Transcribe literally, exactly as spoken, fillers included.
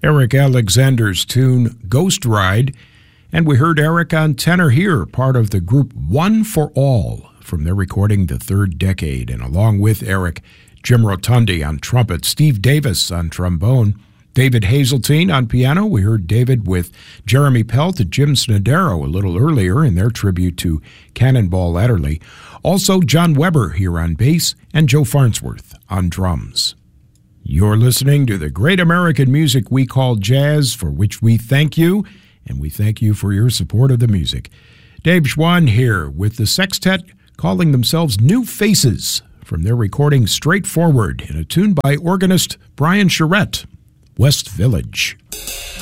Eric Alexander's tune Ghost Ride, and we heard Eric on tenor here, part of the group One for All from their recording The Third Decade, and along with Eric, Jim Rotundi on trumpet, Steve Davis on trombone, David Hazeltine on piano. We heard David with Jeremy Pelt and Jim Snodero a little earlier in their tribute to Cannonball Adderley. Also, John Weber here on bass and Joe Farnsworth on drums. You're listening to the great American music we call jazz, for which we thank you, and we thank you for your support of the music. Dave Schwann here with the sextet calling themselves New Faces from their recording Straightforward in a tune by organist Brian Charette, West Village.